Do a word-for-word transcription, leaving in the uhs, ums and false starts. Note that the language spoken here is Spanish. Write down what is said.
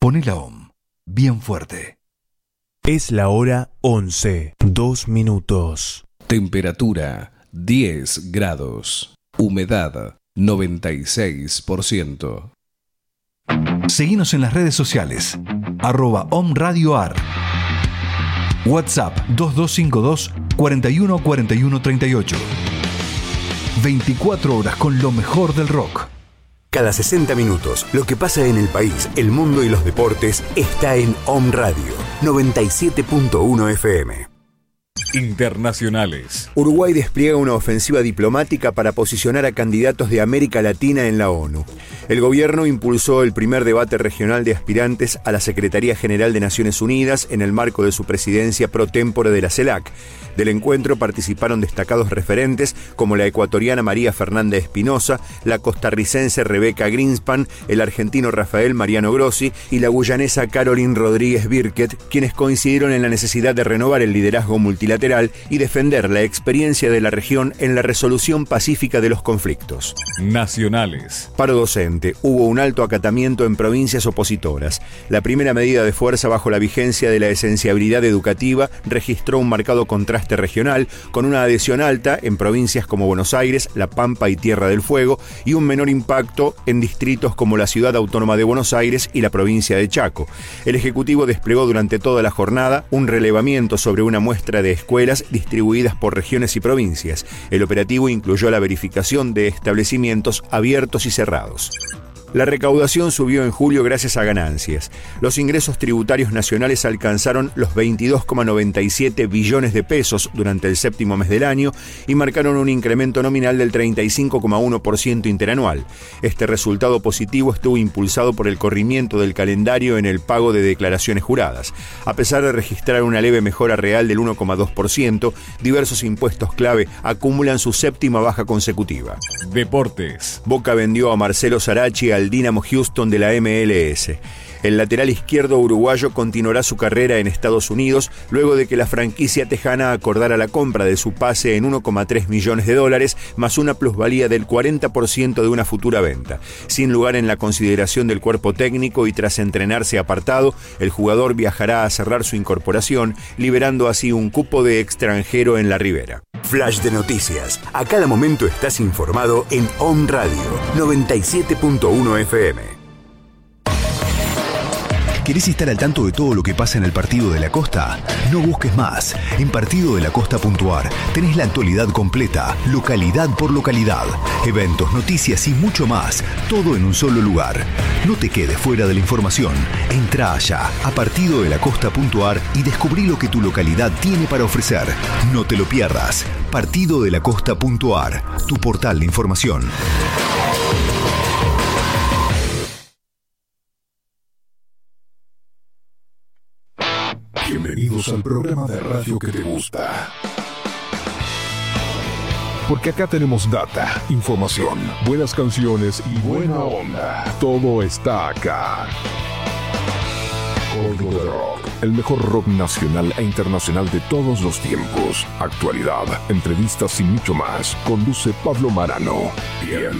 Poné la O M bien fuerte. Es la hora once, dos minutos. Temperatura diez grados. Humedad noventa y seis por ciento. Seguinos en las redes sociales. Arroba OMRadioAR. WhatsApp dos dos cinco dos, cuatro uno cuatro uno tres ocho. veinticuatro horas con lo mejor del rock. Cada sesenta minutos, lo que pasa en el país, el mundo y los deportes está en Om Radio noventa y siete punto uno F M. Internacionales. Uruguay despliega una ofensiva diplomática para posicionar a candidatos de América Latina en la ONU. El gobierno impulsó el primer debate regional de aspirantes a la Secretaría General de Naciones Unidas en el marco de su presidencia pro tempore de la CELAC. Del encuentro participaron destacados referentes como la ecuatoriana María Fernanda Espinosa, la costarricense Rebeca Greenspan, el argentino Rafael Mariano Grossi y la guyanesa Caroline Rodríguez Birket, quienes coincidieron en la necesidad de renovar el liderazgo multilateral y defender la experiencia de la región en la resolución pacífica de los conflictos. Nacionales. Paro docente. Hubo un alto acatamiento en provincias opositoras. La primera medida de fuerza bajo la vigencia de la esenciabilidad educativa registró un marcado contraste regional, con una adhesión alta en provincias como Buenos Aires, La Pampa y Tierra del Fuego, y un menor impacto en distritos como la Ciudad Autónoma de Buenos Aires y la provincia de Chaco. El Ejecutivo desplegó durante toda la jornada un relevamiento sobre una muestra de escuelas distribuidas por regiones y provincias. El operativo incluyó la verificación de establecimientos abiertos y cerrados. La recaudación subió en julio gracias a ganancias. Los ingresos tributarios nacionales alcanzaron los veintidós coma noventa y siete billones de pesos durante el séptimo mes del año y marcaron un incremento nominal del treinta y cinco coma uno por ciento interanual. Este resultado positivo estuvo impulsado por el corrimiento del calendario en el pago de declaraciones juradas. A pesar de registrar una leve mejora real del uno coma dos por ciento, diversos impuestos clave acumulan su séptima baja consecutiva. Deportes. Boca vendió a Marcelo Sarachi al Dynamo Houston de la M L S. El lateral izquierdo uruguayo continuará su carrera en Estados Unidos luego de que la franquicia tejana acordara la compra de su pase en uno coma tres millones de dólares más una plusvalía del cuarenta por ciento de una futura venta. Sin lugar en la consideración del cuerpo técnico y tras entrenarse apartado, el jugador viajará a cerrar su incorporación, liberando así un cupo de extranjero en la Ribera. Flash de noticias. A cada momento estás informado en Om Radio noventa y siete punto uno F M. ¿Querés estar al tanto de todo lo que pasa en el Partido de la Costa? No busques más. En partido de la costa punto a r tenés la actualidad completa, localidad por localidad, eventos, noticias y mucho más, todo en un solo lugar. No te quedes fuera de la información. Entra allá a partido de la costa punto a r y descubrí lo que tu localidad tiene para ofrecer. No te lo pierdas. partido de la costa punto a r, tu portal de información. Bienvenidos al programa de radio que te gusta. Porque acá tenemos data, información, buenas canciones y buena onda. Todo está acá. Código de Rock, el mejor rock nacional e internacional de todos los tiempos. Actualidad, entrevistas y mucho más. Conduce Pablo Marano. Bien.